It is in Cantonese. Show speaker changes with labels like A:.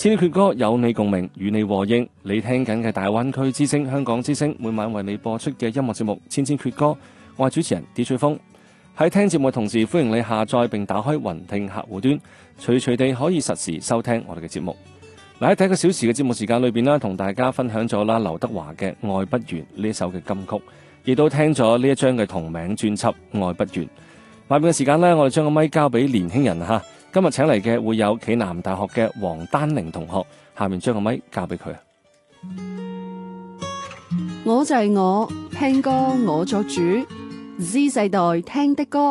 A: 千千闕歌有你共鳴，與你和應。你聽緊嘅大灣區之聲、香港之聲，每晚為你播出嘅音樂節目《千千闕歌》，我係主持人 DJ 風。喺聽節目嘅同時，歡迎你下載並打開雲聽客戶端，隨時地可以實時收聽我哋嘅節目。喺第一個小時嘅節目時間裏邊啦，同大家分享咗劉德華嘅《愛不完》呢一首嘅金曲，亦都聽咗呢一張嘅同名專輯《愛不完》。下面嘅時間呢，我哋將個咪交俾年輕人吓。今日請嚟嘅會有暨南大學嘅黃丹玲同學，下面將個咪交俾佢。
B: 我就係我，聽歌我作主，Z 世代聽的歌。